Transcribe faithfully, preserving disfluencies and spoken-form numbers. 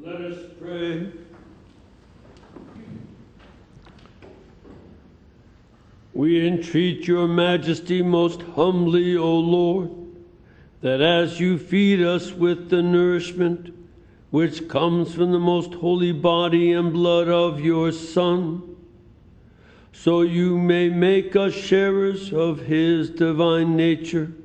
Let us pray. We entreat your majesty most humbly, O Lord, that as you feed us with the nourishment which comes from the most holy body and blood of your Son, so you may make us sharers of his divine nature,